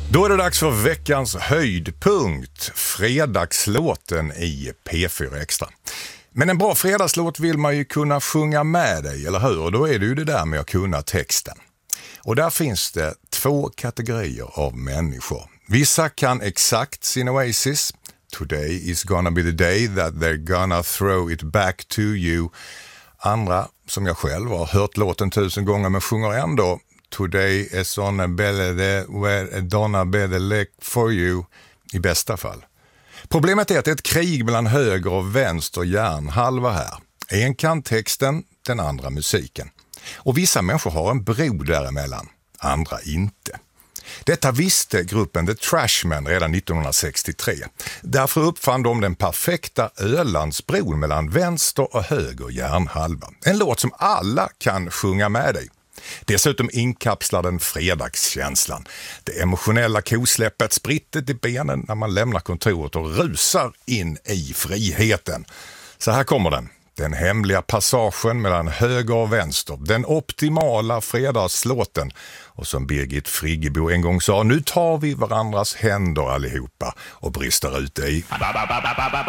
Då är det dags för veckans höjdpunkt, fredagslåten i P4 Extra. Men en bra fredagslåt vill man ju kunna sjunga med dig, eller hur? Och då är det ju det där med att kunna texten. Och där finns det två kategorier av människor. Vissa kan exakt sin Oasis. Today is gonna be the day that they're gonna throw it back to you. Andra, som jag själv har hört låten 1000 gånger men sjunger ändå. Today is on a belly where donna be the lake for you, i bästa fall. Problemet är att det är ett krig mellan höger och vänster hjärnhalva här. En kan texten, den andra musiken. Och vissa människor har en bro däremellan, andra inte. Detta visste gruppen The Trashmen redan 1963. Därför uppfann de den perfekta Ölandsbron mellan vänster och höger hjärnhalva. En låt som alla kan sjunga med dig. Dessutom inkapslar den fredagskänslan. Det emotionella kosläppet sprittet i benen när man lämnar kontoret och rusar in i friheten. Så här kommer den. Den hemliga passagen mellan höger och vänster. Den optimala fredagslåten. Och som Birgit Friggebo en gång sa, nu tar vi varandras händer allihopa och brister ut i...